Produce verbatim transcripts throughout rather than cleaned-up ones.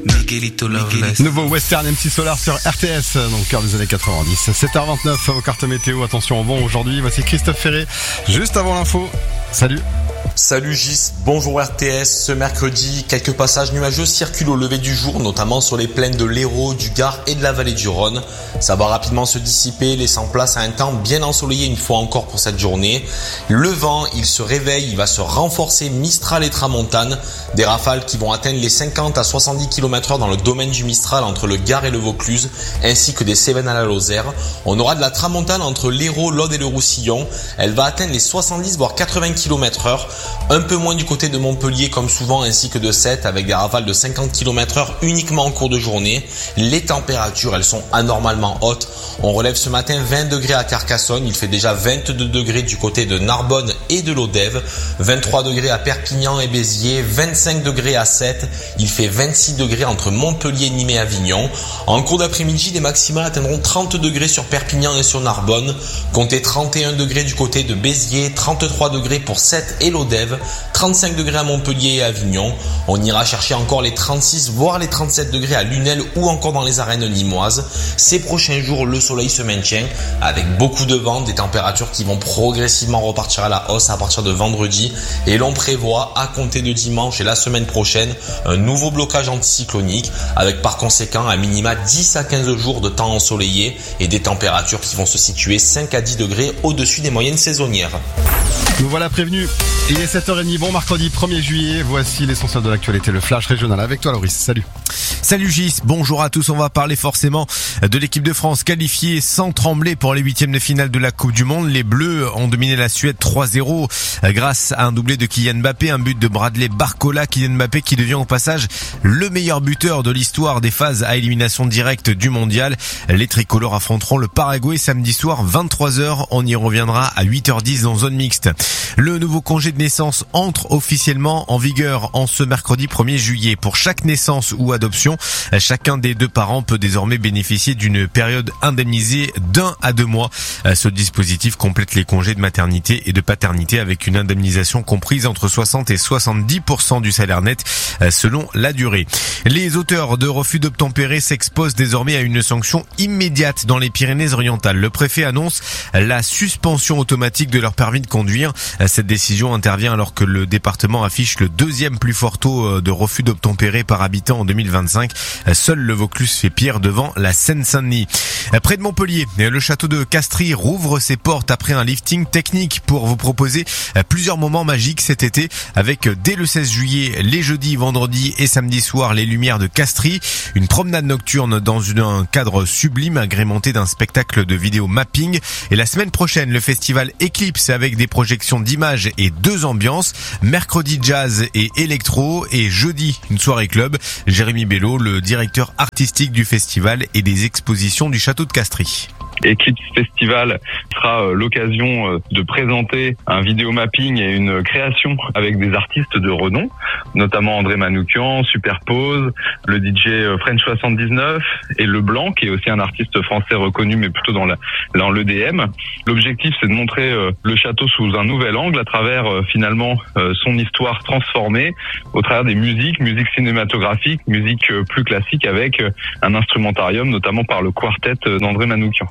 Miguelito Loveless. Nouveau Western M C Solar sur R T S, donc cœur des années quatre-vingt-dix. sept heures vingt-neuf, vos cartes météo, attention au vent aujourd'hui. Voici Christophe Ferré, juste avant l'info. Salut. Salut Gis, bonjour R T S. Ce mercredi, quelques passages nuageux circulent au lever du jour, notamment sur les plaines de l'Hérault, du Gard et de la vallée du Rhône. Ça va rapidement se dissiper, laissant place à un temps bien ensoleillé une fois encore pour cette journée. Le vent, il se réveille, il va se renforcer Mistral et Tramontane. Des rafales qui vont atteindre les cinquante à soixante-dix kilomètres heure dans le domaine du Mistral entre le Gard et le Vaucluse, ainsi que des Cévennes à la Lozère. On aura de la Tramontane entre l'Hérault, l'Aude et le Roussillon. Elle va atteindre les soixante-dix voire quatre-vingts kilomètres heure. Un peu moins du côté de Montpellier comme souvent, ainsi que de Sète avec des rafales de cinquante kilomètres heure uniquement en cours de journée. Les températures, elles sont anormalement hautes. On relève ce matin vingt degrés à Carcassonne, il fait déjà vingt-deux degrés du côté de Narbonne et de l'Odève, vingt-trois degrés à Perpignan et Béziers, vingt-cinq degrés à Sète, il fait vingt-six degrés entre Montpellier, Nîmes et Avignon. En cours d'après-midi, les maximales atteindront trente degrés sur Perpignan et sur Narbonne, comptez trente et un degrés du côté de Béziers, trente-trois degrés pour Sète et l'Odève, trente-cinq degrés à Montpellier et Avignon. On ira chercher encore les trente-six voire les trente-sept degrés à Lunel ou encore dans les arènes nîmoises. Ces prochains jours, le soleil se maintient avec beaucoup de vent, des températures qui vont progressivement repartir à la hausse à partir de vendredi, et l'on prévoit à compter de dimanche et la semaine prochaine un nouveau blocage anticyclonique avec par conséquent un minima dix à quinze jours de temps ensoleillé et des températures qui vont se situer cinq à dix degrés au-dessus des moyennes saisonnières. Nous voilà prévenus. Il est sept heures trente, bon mercredi premier juillet. Voici l'essentiel de l'actualité, le flash régional avec toi Loris. Salut. Salut Gis, bonjour à tous. On va parler forcément de l'équipe de France qualifiée sans trembler pour les huitièmes de finale de la Coupe du Monde. Les Bleus ont dominé la Suède trois zéro grâce à un doublé de Kylian Mbappé, un but de Bradley Barcola. Kylian Mbappé qui devient au passage le meilleur buteur de l'histoire des phases à élimination directe du mondial. Les tricolores affronteront le Paraguay samedi soir vingt-trois heures. On y reviendra à huit heures dix dans zone mixte. Le nouveau congé de naissance entre officiellement en vigueur en ce mercredi premier juillet. Pour chaque naissance ou adoption, chacun des deux parents peut désormais bénéficier d'une période indemnisée d'un à deux mois. Ce dispositif complète les congés de maternité et de paternité avec une indemnisation comprise entre soixante et soixante-dix pour cent du salaire net selon la durée. Les auteurs de refus d'obtempérer s'exposent désormais à une sanction immédiate dans les Pyrénées-Orientales. Le préfet annonce la suspension automatique de leur permis de conduire. Cette décision intervient alors que le département affiche le deuxième plus fort taux de refus d'obtempérer par habitant en deux mille vingt-cinq. Seul le Vaucluse fait pire devant la Seine-Saint-Denis. Près de Montpellier, le château de Castries rouvre ses portes après un lifting technique pour vous proposer plusieurs moments magiques cet été avec dès le seize juillet, les jeudis, vendredis et samedi soir, les lumières de Castries, une promenade nocturne dans un cadre sublime agrémenté d'un spectacle de vidéo mapping, et la semaine prochaine, le festival Eclipse avec des projections d'images et deux ambiances, mercredi jazz et électro et jeudi une soirée club. Jérémy Bello, le directeur artistique du festival et des expositions du château de Castries. Eclipse Festival sera l'occasion de présenter un vidéo mapping et une création avec des artistes de renom, notamment André Manoukian, Superpose, le D J French soixante-dix-neuf et Leblanc, qui est aussi un artiste français reconnu mais plutôt dans l'E D M. L'objectif, c'est de montrer le château sous un nouvel angle à travers finalement son histoire transformée au travers des musiques, musique cinématographique, musique plus classique avec un instrumentarium notamment par le quartet d'André Manoukian.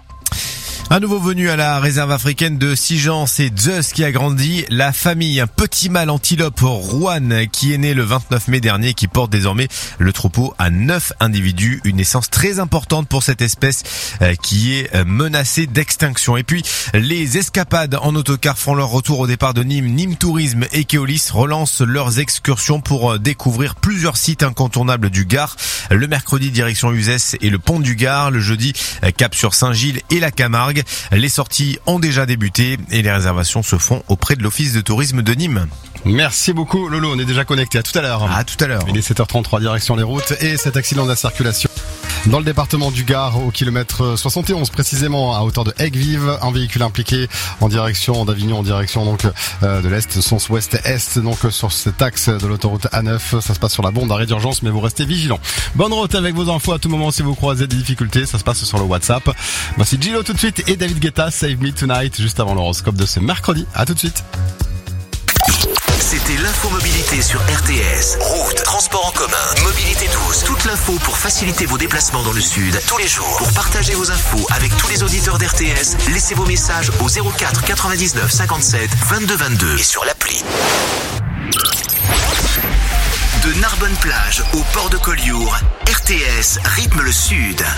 Un nouveau venu à la réserve africaine de Sijan, c'est Zeus qui a grandi la famille. Un petit mâle antilope Rouen qui est né le vingt-neuf mai dernier, qui porte désormais le troupeau à neuf individus. Une naissance très importante pour cette espèce qui est menacée d'extinction. Et puis, les escapades en autocar font leur retour au départ de Nîmes. Nîmes Tourisme et Keolis relancent leurs excursions pour découvrir plusieurs sites incontournables du Gard. Le mercredi, direction Uzès et le pont du Gard. Le jeudi, cap sur Saint-Gilles et la Camargue. Les sorties ont déjà débuté et les réservations se font auprès de l'Office de tourisme de Nîmes. Merci beaucoup Lolo, on est déjà connecté. À tout à l'heure. À tout à l'heure. Il est sept heures trente-trois, direction les routes et cet accident de la circulation dans le département du Gard au kilomètre soixante et onze précisément à hauteur de Aigues-Vives. Un véhicule impliqué en direction d'Avignon, en direction donc euh, de l'Est, sens ouest-est, donc sur cet axe de l'autoroute A neuf. Ça se passe sur la bande d'arrêt d'urgence, mais vous restez vigilants. Bonne route avec vos infos à tout moment si vous croisez des difficultés. Ça se passe sur le WhatsApp. Voici Gillo tout de suite et David Guetta, Save Me Tonight, juste avant l'horoscope de ce mercredi. À tout de suite. C'était l'infomobilité sur R T S. Route, transport en commun, mobilité douce, toute l'info infos pour faciliter vos déplacements dans le sud tous les jours. Pour partager vos infos avec tous les auditeurs d'R T S, laissez vos messages au zéro quatre quatre-vingt-dix-neuf cinquante-sept vingt-deux vingt-deux et sur l'appli. De Narbonne-Plage au port de Collioure, R T S rythme le sud.